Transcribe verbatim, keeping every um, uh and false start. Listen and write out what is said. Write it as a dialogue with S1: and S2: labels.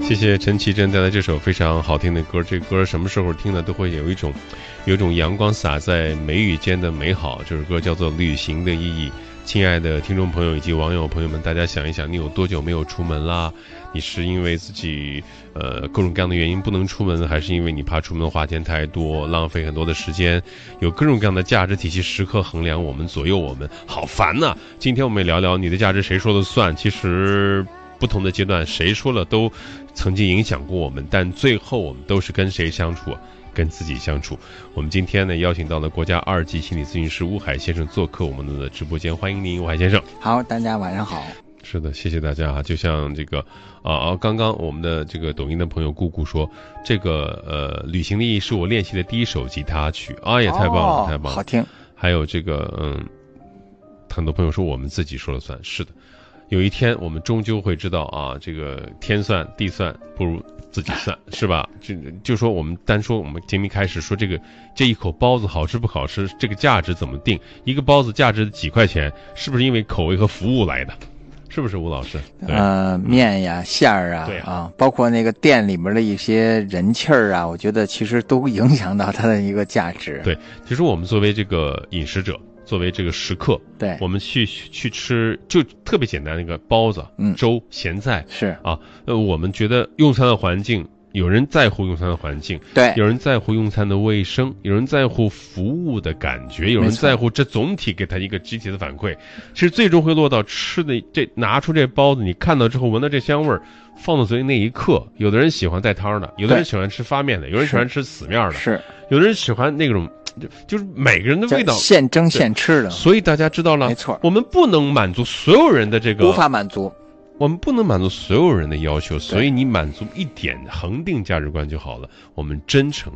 S1: 谢谢陈绮贞带来这首非常好听的歌，这歌什么时候听的都会有一种有一种阳光洒在眉宇间的美好。这首歌叫做《旅行的意义》。亲爱的听众朋友以及网友朋友们，大家想一想，你有多久没有出门啦？你是因为自己呃各种各样的原因不能出门，还是因为你怕出门花钱太多，浪费很多的时间？有各种各样的价值体系时刻衡量我们，左右我们，好烦呐！今天我们也聊聊你的价值谁说了算。其实不同的阶段谁说了都曾经影响过我们，但最后我们都是跟谁相处？跟自己相处。我们今天呢邀请到了国家二级心理咨询师乌海先生做客我们的直播间，欢迎您，乌海先生。
S2: 好，大家晚上好。
S1: 是的，谢谢大家啊。就像这个啊，刚刚我们的这个抖音的朋友姑姑说，这个呃旅行的意义是我练习的第一首吉他曲啊，也太棒了，
S2: 哦、
S1: 太棒了，
S2: 好听。
S1: 还有这个嗯，很多朋友说我们自己说了算，是的。有一天我们终究会知道啊，这个天算地算不如自己算，是吧？就就说我们单说我们节目开始说这个这一口包子好吃不好吃，这个价值怎么定？一个包子价值几块钱，是不是因为口味和服务来的？是不是吴老师？
S2: 呃，面呀、馅儿啊，
S1: 对
S2: 啊，包括那个店里面的一些人气儿啊，我觉得其实都影响到它的一个价值。
S1: 对，其实我们作为这个饮食者。作为这个食客，
S2: 对，
S1: 我们去去吃就特别简单的一个包子、
S2: 嗯、
S1: 粥、咸菜
S2: 是
S1: 啊。呃，我们觉得用餐的环境，有人在乎用餐的环境，
S2: 对，
S1: 有人在乎用餐的卫生，有人在乎服务的感觉，有人在乎这总体给他一个集体的反馈。其实最终会落到吃的这拿出这包子，你看到之后闻到这香味儿，放到嘴里那一刻，有的人喜欢带汤的，有的人喜欢吃发面的，有人喜欢吃死面的，
S2: 是，
S1: 有的人喜欢那种。就就是每个人的味道
S2: 现蒸现吃的，
S1: 所以大家知道了，
S2: 没错，
S1: 我们不能满足所有人的这个，
S2: 无法满足，
S1: 我们不能满足所有人的要求，所以你满足一点，恒定价值观就好了。我们真诚